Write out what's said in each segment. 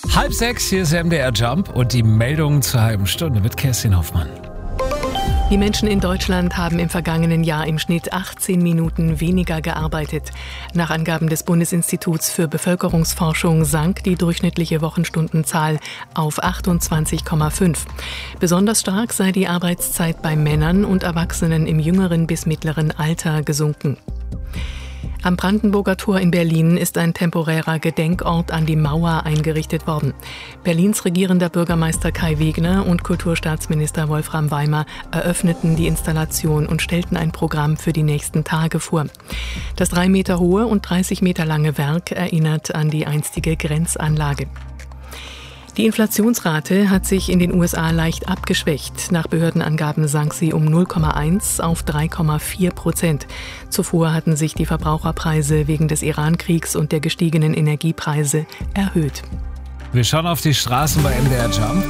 5:30, hier ist MDR Jump und die Meldung zur halben Stunde mit Kerstin Hoffmann. Die Menschen in Deutschland haben im vergangenen Jahr im Schnitt 18 Minuten weniger gearbeitet. Nach Angaben des Bundesinstituts für Bevölkerungsforschung sank die durchschnittliche Wochenstundenzahl auf 28,5. Besonders stark sei die Arbeitszeit bei Männern und Erwachsenen im jüngeren bis mittleren Alter gesunken. Am Brandenburger Tor in Berlin ist ein temporärer Gedenkort an die Mauer eingerichtet worden. Berlins regierender Bürgermeister Kai Wegner und Kulturstaatsminister Wolfram Weimer eröffneten die Installation und stellten ein Programm für die nächsten Tage vor. Das 3 Meter hohe und 30 Meter lange Werk erinnert an die einstige Grenzanlage. Die Inflationsrate hat sich in den USA leicht abgeschwächt. Nach Behördenangaben sank sie um 0,1 auf 3,4%. Zuvor hatten sich die Verbraucherpreise wegen des Iran-Kriegs und der gestiegenen Energiepreise erhöht. Wir schauen auf die Straßen bei MDR Jump.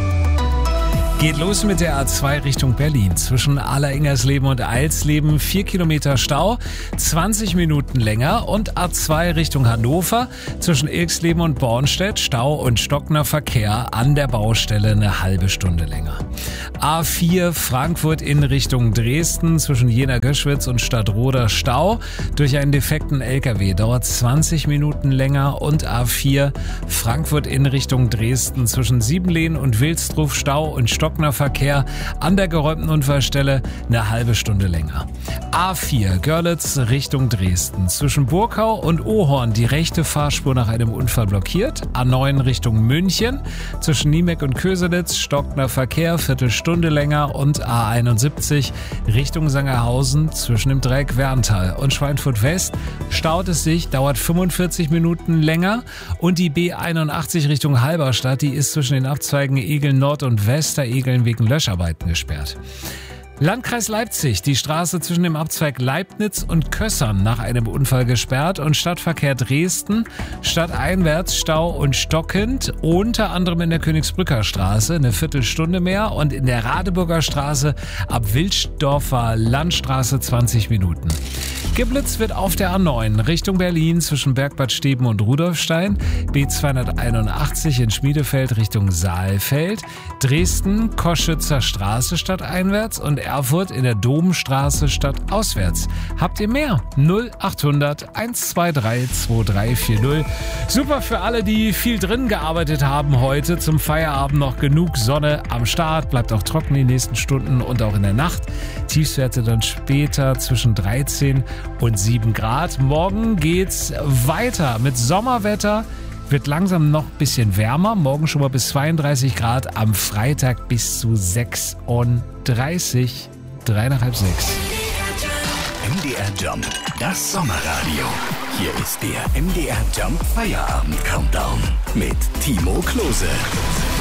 Geht los mit der A2 Richtung Berlin. Zwischen Aller-Ingersleben und Eilsleben 4 Kilometer Stau, 20 Minuten länger. Und A2 Richtung Hannover. Zwischen Ilksleben und Bornstedt Stau und stockender Verkehr an der Baustelle eine halbe Stunde länger. A4 Frankfurt in Richtung Dresden. Zwischen Jena-Göschwitz und Stadtroda Stau. Durch einen defekten LKW dauert 20 Minuten länger. Und A4 Frankfurt in Richtung Dresden. Zwischen Siebenlehn und Wilsdruf Stau und stockender Verkehr an der geräumten Unfallstelle eine halbe Stunde länger. A4 Görlitz Richtung Dresden. Zwischen Burkau und Ohorn die rechte Fahrspur nach einem Unfall blockiert. A9 Richtung München. Zwischen Niemeck und Köselitz stockender Verkehr, Viertelstunde länger. Und A71 Richtung Sangerhausen zwischen dem Dreieck Werntal und Schweinfurt West staut es sich, dauert 45 Minuten länger. Und die B81 Richtung Halberstadt, die ist zwischen den Abzweigen Egeln Nord und Westeregeln wegen Löscharbeiten gesperrt. Landkreis Leipzig, die Straße zwischen dem Abzweig Leibniz und Kössern nach einem Unfall gesperrt und Stadtverkehr Dresden, stadteinwärts Stau und stockend, unter anderem in der Königsbrücker Straße eine Viertelstunde mehr und in der Radeburger Straße ab Wilsdorfer Landstraße 20 Minuten. Geblitzt wird auf der A9 Richtung Berlin zwischen Bergbad Steben und Rudolfstein, B281 in Schmiedefeld Richtung Saalfeld, Dresden Koschützer Straße stadteinwärts und Erfurt in der Domstraße stadtauswärts. Habt ihr mehr? 0800 123 2340. Super für alle, die viel drin gearbeitet haben heute. Zum Feierabend noch genug Sonne am Start. Bleibt auch trocken die nächsten Stunden und auch in der Nacht. Tiefstwerte dann später zwischen 13 und 7 Grad. Morgen geht's weiter mit Sommerwetter. Wird langsam noch ein bisschen wärmer. Morgen schon mal bis 32 Grad. Am Freitag bis zu 36. 3 nach halb 6. MDR Jump, das Sommerradio. Hier ist der MDR Jump Feierabend Countdown mit Timo Klose.